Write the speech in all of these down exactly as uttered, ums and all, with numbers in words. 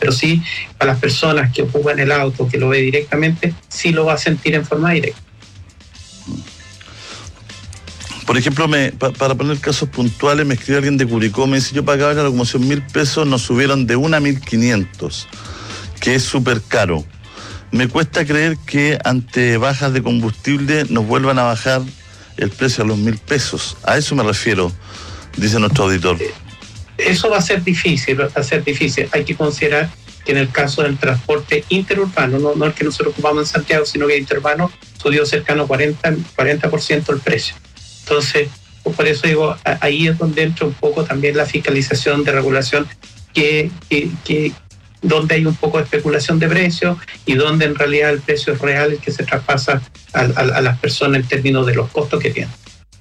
pero sí para las personas que ocupan el auto, que lo ve directamente, sí lo va a sentir en forma directa. Por ejemplo, me, pa, para poner casos puntuales, me escribió alguien de Curicó, me dice, yo pagaba en la locomoción mil pesos, nos subieron de una a mil quinientos, que es súper caro. Me cuesta creer que ante bajas de combustible nos vuelvan a bajar el precio a los mil pesos. A eso me refiero, dice nuestro auditor. Eso va a ser difícil, va a ser difícil. Hay que considerar que en el caso del transporte interurbano, no, no el que nosotros ocupamos en Santiago, sino que interurbano, subió cercano a cuarenta por ciento el precio. Entonces, por eso digo, ahí es donde entra un poco también la fiscalización de regulación, que, que, que donde hay un poco de especulación de precios y donde en realidad el precio es real, el que se traspasa a, a, a las personas en términos de los costos que tienen.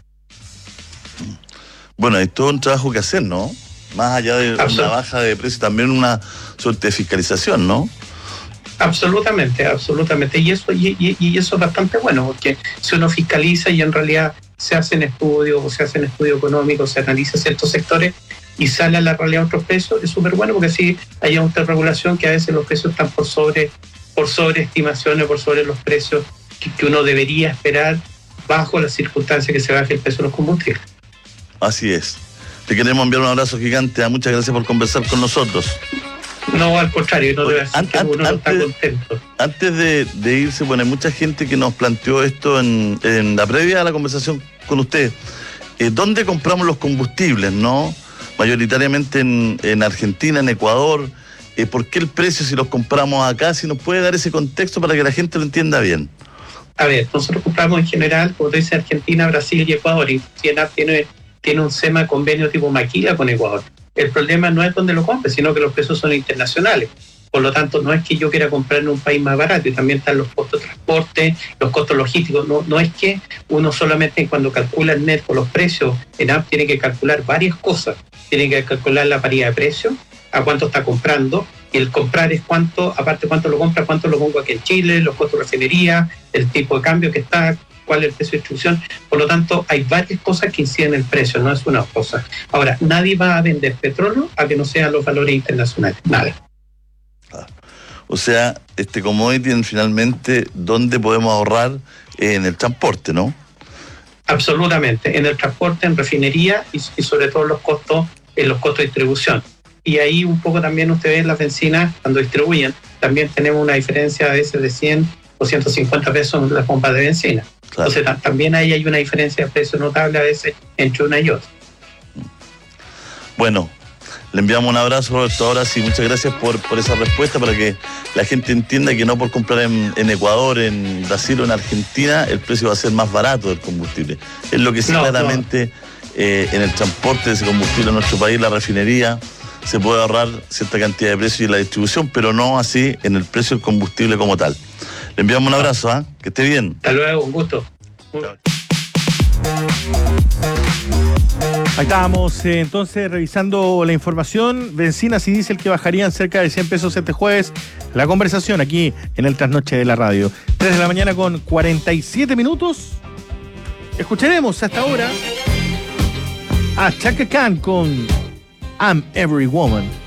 Bueno, hay todo un trabajo que hacer, ¿no? Más allá de una baja de precio, también una suerte de fiscalización, ¿no? Absolutamente, absolutamente. Y eso, y, y, y eso es bastante bueno, porque si uno fiscaliza y en realidad se hacen estudios o se hacen estudios económicos, se analiza ciertos sectores y sale a la realidad otros precios, es súper bueno porque así hay una regulación que a veces los precios están por sobre por sobreestimaciones, por sobre los precios que, que uno debería esperar bajo las circunstancias que se baje el precio de los combustibles. Así es. Te queremos enviar un abrazo gigante. Muchas gracias por conversar con nosotros. No, al contrario, no debe decir an- que uno antes, no está contento. Antes de, de irse, bueno, hay mucha gente que nos planteó esto en, en la previa a la conversación con usted. Eh, ¿Dónde compramos los combustibles, no? Mayoritariamente en, en Argentina, en Ecuador. Eh, ¿Por qué el precio si los compramos acá? Si nos puede dar ese contexto para que la gente lo entienda bien. A ver, nosotros compramos en general, como te dice, Argentina, Brasil y Ecuador. Y Cienap tiene, tiene un SEMA convenio tipo maquila con Ecuador. El problema no es donde lo compre, sino que los precios son internacionales. Por lo tanto, no es que yo quiera comprar en un país más barato, y también están los costos de transporte, los costos logísticos. No, no es que uno solamente cuando calcula el net con los precios, en app tiene que calcular varias cosas. Tiene que calcular la paridad de precios, a cuánto está comprando, y el comprar es cuánto, aparte cuánto lo compra, cuánto lo pongo aquí en Chile, los costos de refinería, el tipo de cambio que está, cuál es el precio de distribución. Por lo tanto, hay varias cosas que inciden en el precio, no es una cosa. Ahora, nadie va a vender petróleo a que no sean los valores internacionales, nada. O sea, este commodity finalmente, ¿dónde podemos ahorrar? En el transporte, ¿no? Absolutamente, en el transporte, en refinería y, y sobre todo los costos, en los costos de distribución. Y ahí un poco también ustedes ven las bencinas, cuando distribuyen, también tenemos una diferencia a veces de cien o ciento cincuenta pesos en las pompas de bencina. Claro. Entonces t- también ahí hay una diferencia de precio notable a veces entre una y otra. Bueno, le enviamos un abrazo, Roberto. Ahora sí, muchas gracias por, por esa respuesta, para que la gente entienda que no por comprar en, en Ecuador, en Brasil o en Argentina, el precio va a ser más barato del combustible. Es lo que sí, no, claramente no. eh, en el transporte de ese combustible en nuestro país, la refinería, se puede ahorrar cierta cantidad de precios y la distribución, pero no así en el precio del combustible como tal. Le enviamos un abrazo, ¿eh? Que esté bien. Hasta luego, un gusto. Chao. Ahí estábamos eh, entonces revisando la información. Bencinas y diésel que bajarían cerca de cien pesos este jueves. La conversación aquí en el Trasnoche de la Radio. tres de la mañana con cuarenta y siete minutos. Escucharemos hasta ahora a Chaka Khan con I'm Every Woman.